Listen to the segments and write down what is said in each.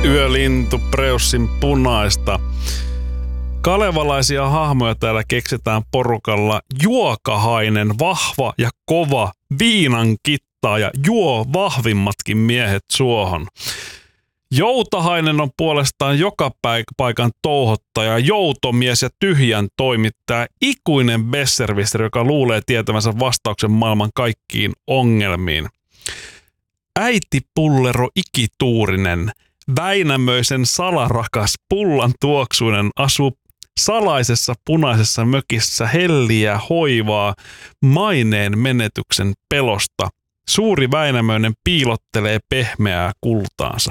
Yölintu Preussin punaista. Kalevalaisia hahmoja täällä keksitään porukalla. Juokahainen, vahva ja kova, viinan kittaaja, juo vahvimmatkin miehet suohon. Joutahainen on puolestaan joka paikan touhottaja, joutomies ja tyhjän toimittaja, ikuinen besserwisser, joka luulee tietävänsä vastauksen maailman kaikkiin ongelmiin. Äitipullero ikituurinen, Väinämöisen salarakas, pullan tuoksuinen, asuu salaisessa punaisessa mökissä helliä hoivaa maineen menetyksen pelosta. Suuri Väinämöinen piilottelee pehmeää kultaansa.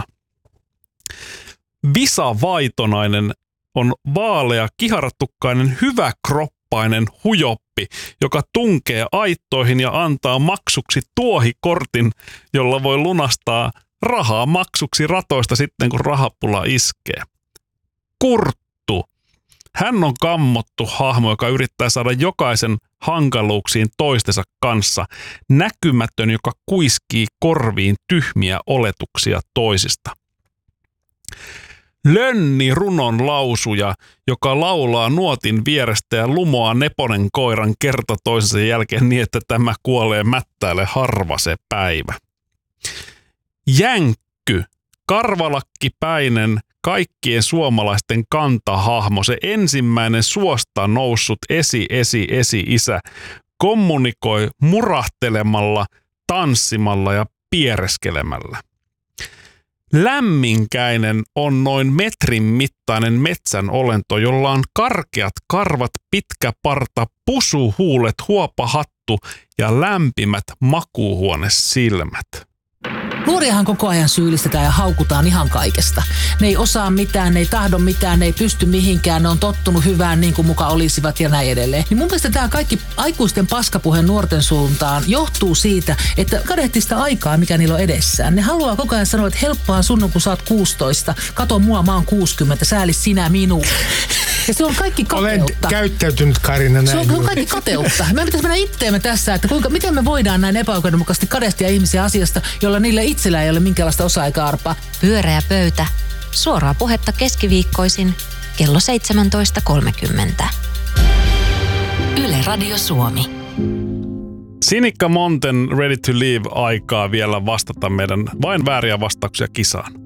Visa Vaitonainen on vaalea, kiharatukkainen, hyväkroppainen hujoppi, joka tunkee aittoihin ja antaa maksuksi tuohikortin, jolla voi lunastaa rahaa maksuksi ratoista sitten, kun rahapula iskee. Kurttu. Hän on kammottu hahmo, joka yrittää saada jokaisen hankaluuksiin toistensa kanssa. Näkymätön, joka kuiskii korviin tyhmiä oletuksia toisista. Lönni runon lausuja, joka laulaa nuotin vierestä ja lumoaa Neponen koiran kerta toisensa jälkeen niin, että tämä kuolee mättäille harva se päivä. Jänkky, karvalakkipäinen, kaikkien suomalaisten kantahahmo, se ensimmäinen suosta noussut esi-isä, kommunikoi murahtelemalla, tanssimalla ja piereskelemällä. Lämminkäinen on noin metrin mittainen metsän olento, jolla on karkeat karvat, pitkä parta, pusuhuulet, huopahattu ja lämpimät makuuhuonesilmät. Nuoriahan koko ajan syyllistetään ja haukutaan ihan kaikesta. Ne ei osaa mitään, ne ei tahdo mitään, ne ei pysty mihinkään, ne on tottunut hyvään niin kuin muka olisivat ja näin edelleen. Niin mun mielestä tämä kaikki aikuisten paskapuhe nuorten suuntaan johtuu siitä, että kadehtii sitä aikaa, mikä niillä on edessään. Ne haluaa koko ajan sanoa, että helppoa sun on, kun sä oot 16. Kato mua, mä oon 60, säälis sinä minua. Ja se on kaikki kateutta. Olen käyttäytynyt, Karina, näin. Se on kaikki kateutta. Me pitäisi mennä itteemme tässä, että miten me voidaan näin epäoikeudenmukaisesti kadehtia ihmisiä asiasta, jolla niillä itsellä ei ole minkäänlaista osaa eikä arpaa. Pyöreä pöytä. Suoraa puhetta keskiviikkoisin kello 17.30. Yle Radio Suomi. Sinikka Monten Ready to Leave aikaa vielä vastata meidän vain vääriä vastauksia kisaan.